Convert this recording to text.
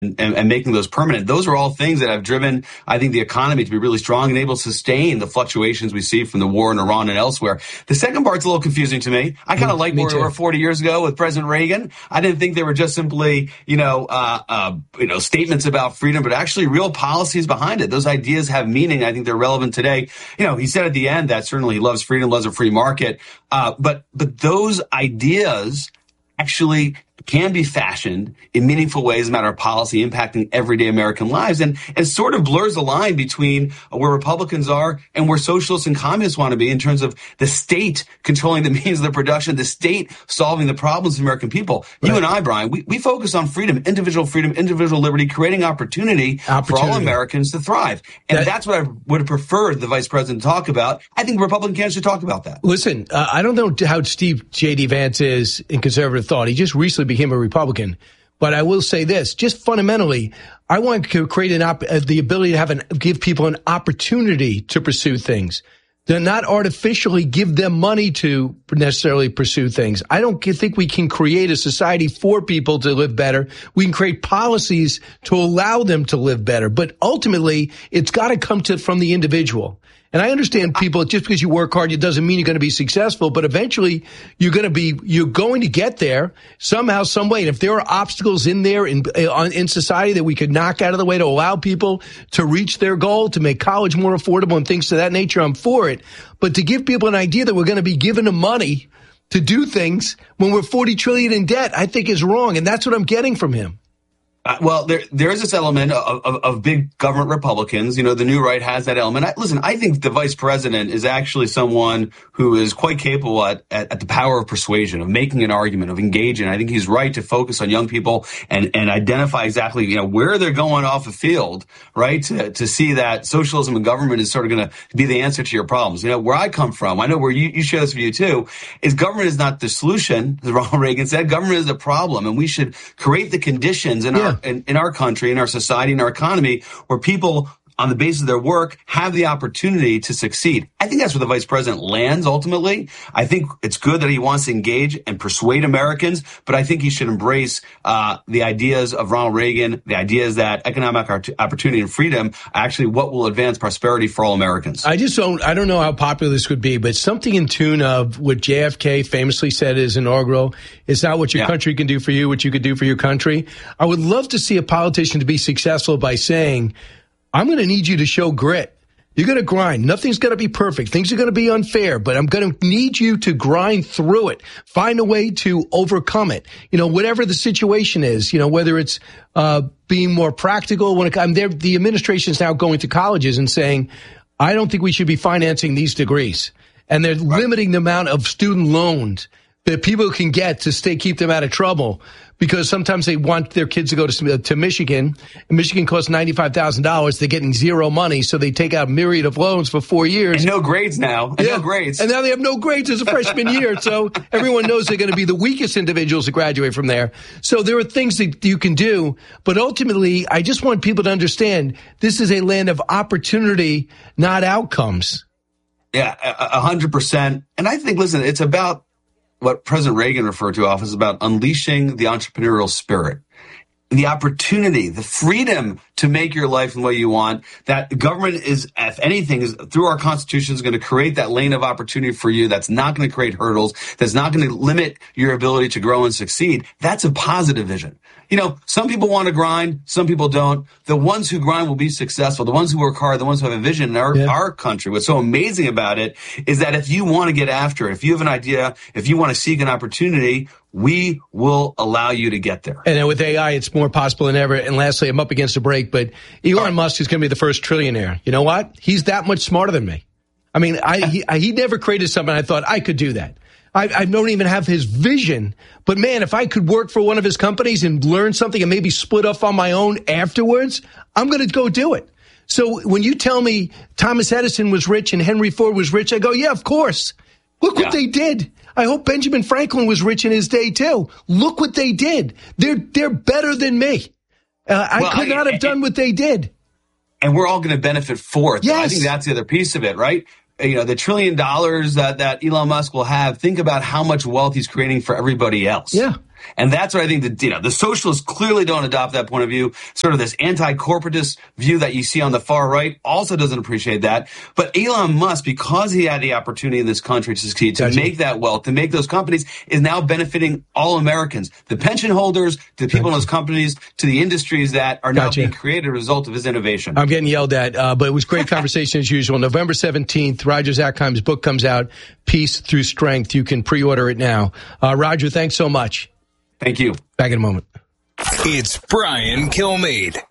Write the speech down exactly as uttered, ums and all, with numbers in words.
And, and making those permanent. Those are all things that have driven, I think, the economy to be really strong and able to sustain the fluctuations we see from the war in Iran and elsewhere. The second part's a little confusing to me. I kind of like where we were forty years ago with President Reagan. I didn't think they were just simply, you know, uh, uh, you know, statements about freedom, but actually real policies behind it. Those ideas have meaning. I think they're relevant today. You know, he said at the end that certainly he loves freedom, loves a free market. Uh, but, but those ideas actually can be fashioned in meaningful ways as a matter of policy impacting everyday American lives, and, and sort of blurs the line between where Republicans are and where socialists and communists want to be in terms of the state controlling the means of the production, the state solving the problems of American people. Right. You and I, Brian, we, we focus on freedom, individual freedom, individual liberty, creating opportunity, opportunity. for all Americans to thrive. And that, that's what I would have preferred the vice president to talk about. I think Republican candidates should talk about that. Listen, uh, I don't know how Steve J D. Vance is in conservative thought. He just recently became a Republican. But I will say this, just fundamentally, I want to create an op- uh, the ability to have an give people an opportunity to pursue things. To not artificially give them money to necessarily pursue things. I don't think we can create a society for people to live better. We can create policies to allow them to live better. But ultimately, it's got to come to from the individual. And I understand people, just because you work hard, it doesn't mean you're going to be successful, but eventually you're going to be, you're going to get there somehow, some way. And if there are obstacles in there in, in society that we could knock out of the way to allow people to reach their goal, to make college more affordable and things of that nature, I'm for it. But to give people an idea that we're going to be giving them money to do things when we're forty trillion in debt, I think is wrong. And that's what I'm getting from him. Uh, well, there there is this element of, of, of big government Republicans. You know, the new right has that element. I, listen, I think the vice president is actually someone who is quite capable at, at, at the power of persuasion, of making an argument, of engaging. I think he's right to focus on young people and, and identify exactly, you know, where they're going off the field, right, to, to see that socialism and government is sort of going to be the answer to your problems. You know, where I come from, I know where you, you share this view too, is government is not the solution, as Ronald Reagan said. Government is the problem, and we should create the conditions in our In, in our country, in our society, in our economy, where people, on the basis of their work, have the opportunity to succeed. I think that's where the vice president lands ultimately. I think it's good that he wants to engage and persuade Americans, but I think he should embrace uh the ideas of Ronald Reagan, the ideas that economic opportunity and freedom are actually what will advance prosperity for all Americans. I just don't, I don't know how popular this would be, but something in tune of what J F K famously said is inaugural, it's not what your yeah. country can do for you, what you could do for your country. I would love to see a politician to be successful by saying, I'm going to need you to show grit. You're going to grind. Nothing's going to be perfect. Things are going to be unfair, but I'm going to need you to grind through it. Find a way to overcome it. You know, whatever the situation is, you know, whether it's uh being more practical. When it, I'm there, the administration is now going to colleges and saying, I don't think we should be financing these degrees. And they're right. limiting the amount of student loans that people can get to stay, keep them out of trouble, because sometimes they want their kids to go to, to Michigan, and Michigan costs ninety-five thousand dollars. They're getting zero money, so they take out a myriad of loans for four years. And no grades now. And yeah. no grades. And now they have no grades as a freshman year, so everyone knows they're going to be the weakest individuals to graduate from there. So there are things that you can do, but ultimately, I just want people to understand this is a land of opportunity, not outcomes. Yeah, a hundred percent. And I think, listen, it's about what President Reagan referred to often is about unleashing the entrepreneurial spirit, the opportunity, the freedom to make your life the way you want. That government is, if anything, is through our Constitution is going to create that lane of opportunity for you. That's not going to create hurdles. That's not going to limit your ability to grow and succeed. That's a positive vision. You know, some people want to grind, some people don't. The ones who grind will be successful. The ones who work hard, the ones who have a vision in our, yeah. our country. What's so amazing about it is that if you want to get after it, if you have an idea, if you want to seek an opportunity, we will allow you to get there. And then with A I, it's more possible than ever. And lastly, I'm up against the break, but Elon right. Musk is going to be the first trillionaire. You know what? He's that much smarter than me. I mean, I he, I, he never created something I thought I could do that. I, I don't even have his vision. But, man, if I could work for one of his companies and learn something and maybe split off on my own afterwards, I'm going to go do it. So when you tell me Thomas Edison was rich and Henry Ford was rich, I go, yeah, of course. Look what yeah. they did. I hope Benjamin Franklin was rich in his day, too. Look what they did. They're they're better than me. Uh, I well, could not I, have done what they did. And we're all going to benefit for it. Yes. I think that's the other piece of it, right? You know, the trillion dollars that, that Elon Musk will have, think about how much wealth he's creating for everybody else. Yeah. And that's what I think that, you know, the socialists clearly don't adopt that point of view. Sort of this anti-corporatist view that you see on the far right also doesn't appreciate that. But Elon Musk, because he had the opportunity in this country to succeed, to make that wealth, to make those companies, is now benefiting all Americans, the pension holders, to the people in those companies, to the industries that are now gotcha. being created as a result of his innovation. I'm getting yelled at, uh, but it was great conversation as usual. November seventeenth, Roger Zakheim's book comes out, Peace Through Strength. You can pre-order it now. Uh, Roger, thanks so much. Thank you. Back in a moment. It's Brian Kilmeade.